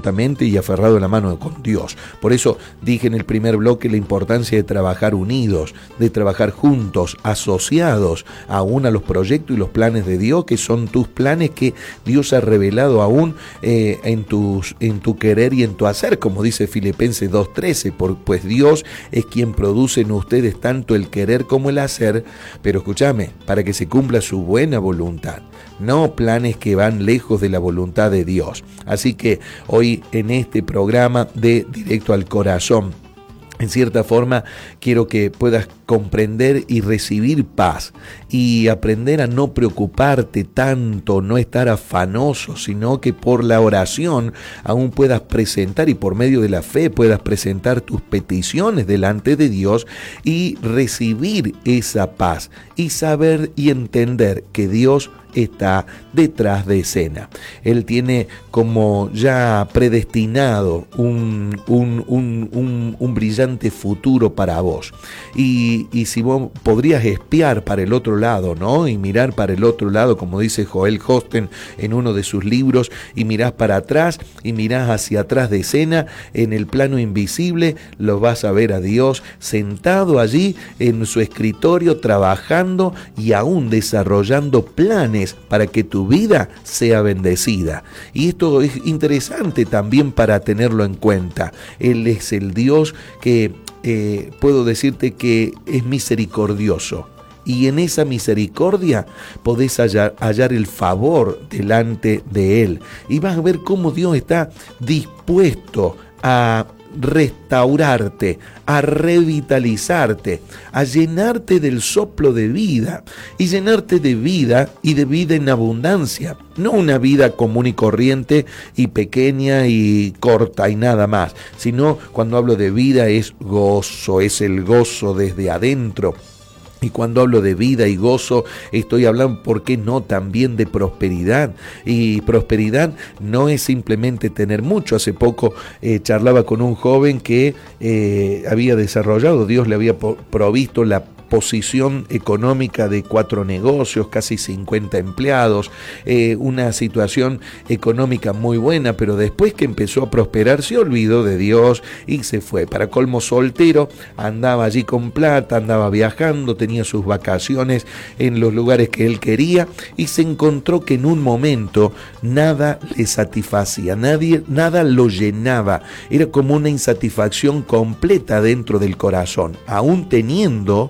absolutamente y aferrado a la mano con Dios. Por eso dije en el primer bloque la importancia de trabajar unidos, de trabajar juntos, asociados aún a los proyectos y los planes de Dios, que son tus planes que Dios ha revelado aún en tu querer y en tu hacer, como dice Filipenses 2:13, pues Dios es quien produce en ustedes tanto el querer como el hacer, pero escúchame, para que se cumpla su buena voluntad, no planes que van lejos de la voluntad de Dios. Así que hoy en este programa de Directo al Corazón, en cierta forma, quiero que puedas comprender y recibir paz y aprender a no preocuparte tanto, no estar afanoso, sino que por la oración aún puedas presentar y por medio de la fe puedas presentar tus peticiones delante de Dios y recibir esa paz y saber y entender que Dios está detrás de escena. Él tiene como ya predestinado un brillante futuro para vos. Y si vos podrías espiar para el otro lado, ¿no? Y mirar para el otro lado, como dice Joel Hosten en uno de sus libros, y mirás para atrás y mirás hacia atrás de escena, en el plano invisible, lo vas a ver a Dios sentado allí en su escritorio, trabajando y aún desarrollando planes para que tu vida sea bendecida. Y esto es interesante también para tenerlo en cuenta. Él es el Dios que puedo decirte que es misericordioso. Y en esa misericordia podés hallar el favor delante de Él. Y vas a ver cómo Dios está dispuesto a restaurarte, a revitalizarte, a llenarte del soplo de vida y llenarte de vida y de vida en abundancia. No una vida común y corriente y pequeña y corta y nada más, sino cuando hablo de vida es gozo, es el gozo desde adentro. Y cuando hablo de vida y gozo, estoy hablando, ¿por qué no?, también de prosperidad. Y prosperidad no es simplemente tener mucho. Hace poco charlaba con un joven que había desarrollado, Dios le había provisto la posición económica de 4 negocios, casi 50 empleados, una situación económica muy buena, pero después que empezó a prosperar se olvidó de Dios y se fue. Para colmo, soltero, andaba allí con plata, andaba viajando, tenía sus vacaciones en los lugares que él quería y se encontró que en un momento nada le satisfacía, nada lo llenaba, era como una insatisfacción completa dentro del corazón, aún teniendo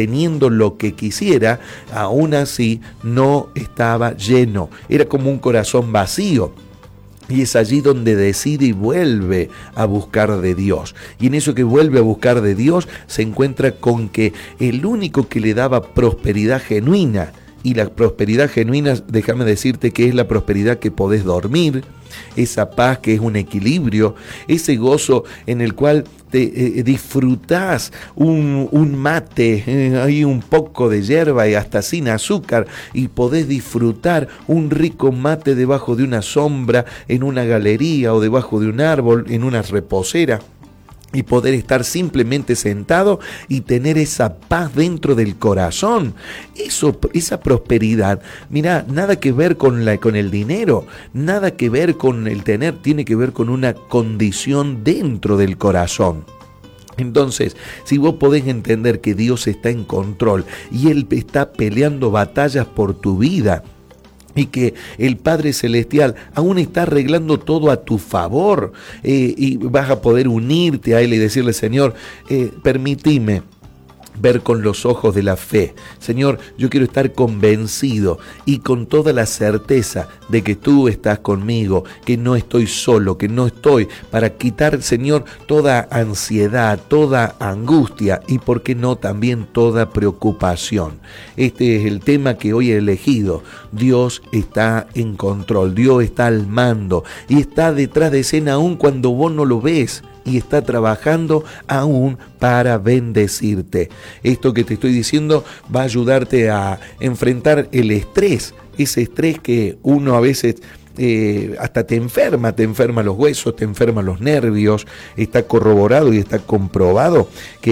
lo que quisiera, aún así no estaba lleno, era como un corazón vacío. Y es allí donde decide y vuelve a buscar de Dios. Y en eso que vuelve a buscar de Dios se encuentra con que el único que le daba prosperidad genuina, y la prosperidad genuina, déjame decirte que es la prosperidad que podés dormir, esa paz que es un equilibrio, ese gozo en el cual te disfrutás un mate, hay un poco de hierba y hasta sin azúcar, y podés disfrutar un rico mate debajo de una sombra, en una galería o debajo de un árbol, en una reposera. Y poder estar simplemente sentado y tener esa paz dentro del corazón. Esa prosperidad, mira, nada que ver con el dinero, nada que ver con el tener, tiene que ver con una condición dentro del corazón. Entonces, si vos podés entender que Dios está en control y Él está peleando batallas por tu vida, y que el Padre Celestial aún está arreglando todo a tu favor, y vas a poder unirte a Él y decirle: Señor, permitime ver con los ojos de la fe. Señor, yo quiero estar convencido y con toda la certeza de que tú estás conmigo, que no estoy solo, que no estoy, para quitar, Señor, toda ansiedad, toda angustia y, ¿por qué no?, también toda preocupación. Este es el tema que hoy he elegido. Dios está en control, Dios está al mando y está detrás de escena aún cuando vos no lo ves. Y está trabajando aún para bendecirte. Esto que te estoy diciendo va a ayudarte a enfrentar el estrés, ese estrés que uno a veces hasta te enferma los huesos, te enferma los nervios. Está corroborado y está comprobado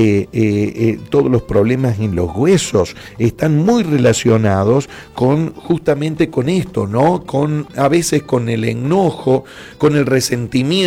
que todos los problemas en los huesos están muy relacionados justamente con esto, ¿no? A veces con el enojo, con el resentimiento.